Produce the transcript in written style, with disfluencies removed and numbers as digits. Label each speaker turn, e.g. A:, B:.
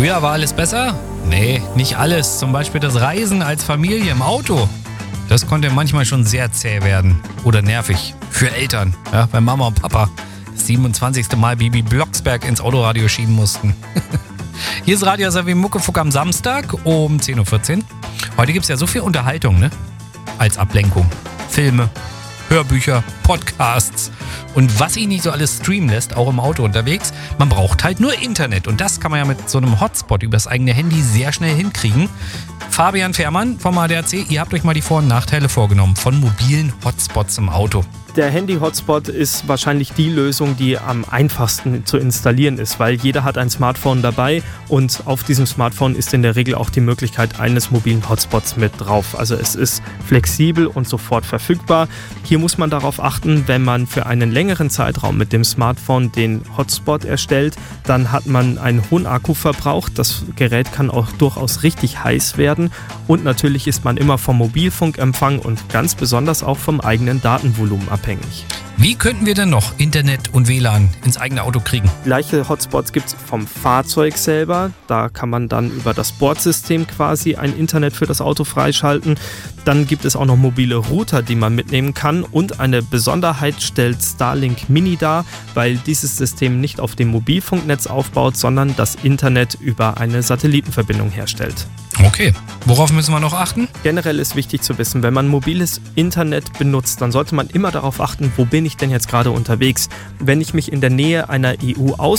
A: Früher war alles besser? Nee, nicht alles. Zum Beispiel das Reisen als Familie im Auto. Das konnte manchmal schon sehr zäh werden. Oder nervig. Für Eltern. Ja, bei Mama und Papa das 27. Mal Bibi Blocksberg ins Autoradio schieben mussten. Hier ist Radio Savvy Muckefuck am Samstag um 10.14 Uhr. Heute gibt es ja so viel Unterhaltung, ne? Als Ablenkung. Filme, Hörbücher, Podcasts und was sich nicht so alles streamen lässt, auch im Auto unterwegs. Man braucht halt nur Internet und das kann man ja mit so einem Hotspot übers eigene Handy sehr schnell hinkriegen. Fabian Fährmann vom ADAC, ihr habt euch mal die Vor- und Nachteile vorgenommen von mobilen Hotspots im Auto.
B: Der Handy-Hotspot ist wahrscheinlich die Lösung, die am einfachsten zu installieren ist, weil jeder hat ein Smartphone dabei und auf diesem Smartphone ist in der Regel auch die Möglichkeit eines mobilen Hotspots mit drauf. Also es ist flexibel und sofort verfügbar. Hier muss man darauf achten, wenn man für einen längeren Zeitraum mit dem Smartphone den Hotspot erstellt, dann hat man einen hohen Akkuverbrauch. Das Gerät kann auch durchaus richtig heiß werden und natürlich ist man immer vom Mobilfunkempfang und ganz besonders auch vom eigenen Datenvolumen abhängig.
A: Wie könnten wir denn noch Internet und WLAN ins eigene Auto kriegen?
B: Gleiche Hotspots gibt es vom Fahrzeug selber. Da kann man dann über das Bordsystem quasi ein Internet für das Auto freischalten. Dann gibt es auch noch mobile Router, die man mitnehmen kann. Und eine Besonderheit stellt Starlink Mini dar, weil dieses System nicht auf dem Mobilfunknetz aufbaut, sondern das Internet über eine Satellitenverbindung herstellt.
A: Okay, worauf müssen wir noch achten?
B: Generell ist wichtig zu wissen, wenn man mobiles Internet benutzt, dann sollte man immer darauf achten, wo bin ich denn jetzt gerade unterwegs. Wenn ich mich in der Nähe einer EU